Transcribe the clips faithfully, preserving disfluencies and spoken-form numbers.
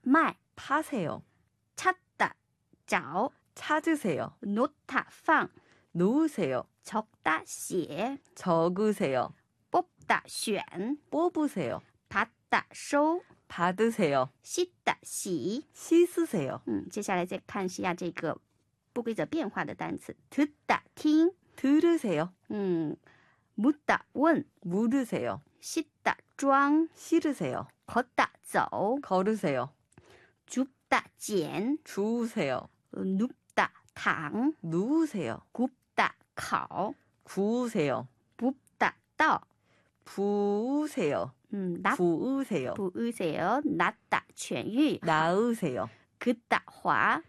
卖 파세요. 찾다 找 찾으세요. 놓다 放 놓으세요. 적다 写 적으세요. 뽑다 选 뽑으세요. 받다 收 받으세요. 씻다 洗 씻으세요. 嗯，接下来再看一下这个不规则变化的单词 듣다 听 들으세요. 음, 묻다 问 물으세요. 씻다 装 실으세요. 걷다 走 걸으세요. 줍다 捡 주우세요. 눕다 躺 누우세요. 굽다 烤 구우세요. 붓다 倒 부으세요. 음, 낫 부으세요. 부으세요 낫다 痊愈 나으세요. 긋다 滑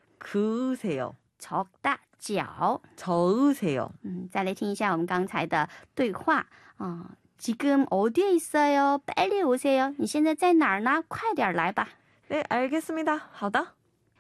그으세요. 적다 脚 저으세요. 음, 再来听一下我们刚才的对话 어, 지금 어디에 있어요? 빨리 오세요. 你现在在哪儿呢? 快点来吧. 네, 알겠습니다. 好的.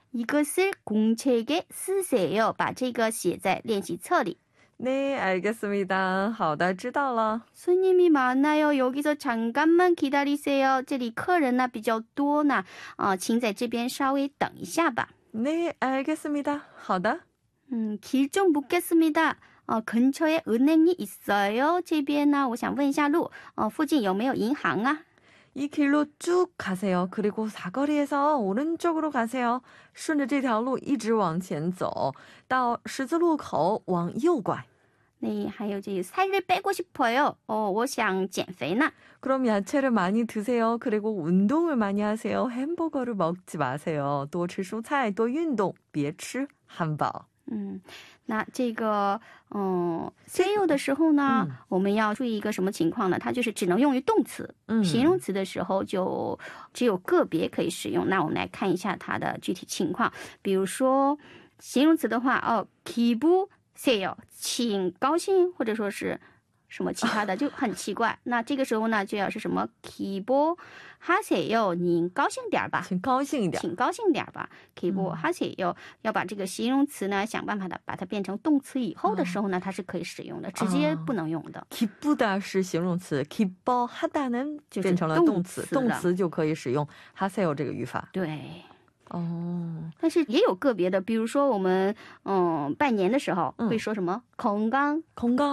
이것을 공책에 쓰세요. 把这个写在练习册里. 네, 알겠습니다. 好的,知道了. 손님이 많아요. 여기서 잠깐만 기다리세요. 这里客人呢比较多呢. 어, 请在这边稍微等一下吧. 네, 알겠습니다. 好的. 음, 길 좀 묻겠습니다. 어, 근처에 은행이 있어요. 这边呢,我想问一下路. 어, 附近有没有银行啊? 이 길로 쭉 가세요. 그리고 사거리에서 오른쪽으로 가세요. 顺着这条路一直往前走到十字路口往右拐. 네, 还有这 살을 빼고 싶어요. 어, 我想减肥呢. 그럼 야채를 많이 드세요. 그리고 운동을 많이 하세요. 햄버거를 먹지 마세요. 多吃蔬菜,多运动,别吃汉堡. 음, 那这个嗯 sale 的时候呢嗯我们要注意一个什么情况呢 它就是只能用于动词 음. 形容词的时候就只有个别可以使用 那我们来看一下它的具体情况 比如说形容词的话哦 기부 sale 请高兴或者说是什么其他的就很奇怪那这个时候呢就要是什么 기부 하세요 您高兴点吧请高兴一点请高兴点吧 기부 하세요 要把这个形容词呢想办法的把它变成动词以后的时候呢它是可以使用的直接不能用的 기쁘다是形容词 기뻐하다는 变成了动词动词就可以使用 하세요 这个语法对哦但是也有个别的比如说我们嗯拜年的时候会说什么 건강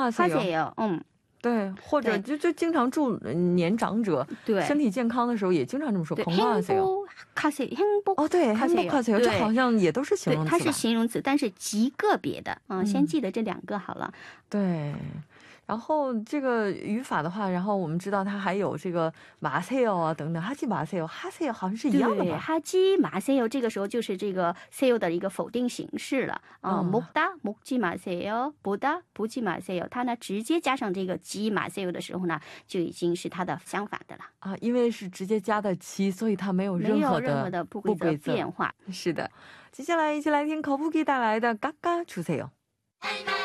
건강하세요 嗯对或者就就经常祝年长者对身体健康的时候也经常这么说 건강하세요 행복 哦对 행복하세요 这好像也都是形容词吧它是形容词但是极个别的嗯先记得这两个好了对 然后这个语法的话然后我们知道它还有这个 마세요 啊等等 하지 마세요 하세요 好像是一样的吧 하지 마세요 这个时候就是这个 세요 的一个否定形式了 어, 먹다 먹지 마세요 보다 보지 마세요 它呢直接加上这个 지 마세요 的时候呢就已经是它的相反的了啊因为是直接加的 지 所以它没有任何的不规则变化是的接下来一起来听口腹机带来的嘎嘎주세요